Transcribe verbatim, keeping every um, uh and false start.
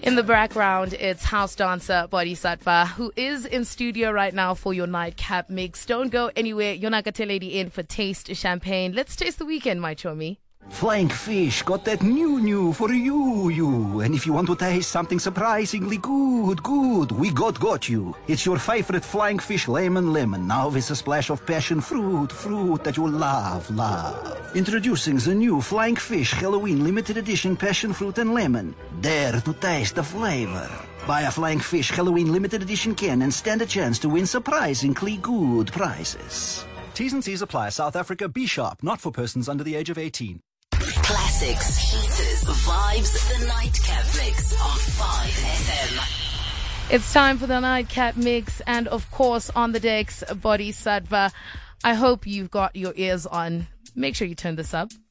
In the background, it's house dancer Bodhisattva, who is in studio right now for your nightcap mix. Don't go anywhere. Yonakate Lady in for Taste Champagne. Let's taste the weekend, my chomi. Flying Fish got that new new for you, you. And if you want to taste something surprisingly good, good, we got got you. It's your favorite Flying Fish lemon lemon, now with a splash of passion fruit, fruit that you love, love. Introducing the new Flying Fish Halloween limited edition passion fruit and lemon. Dare to taste the flavor. Buy a Flying Fish Halloween limited edition can and stand a chance to win surprisingly good prizes. T's and C's apply. South Africa, be sharp, not for persons under the age of eighteen. Classics, heaters, vibes, the nightcap mix on five F M. It's time for the nightcap mix, and of course, on the decks, Bodhisattva. I hope you've got your ears on. Make sure you turn this up.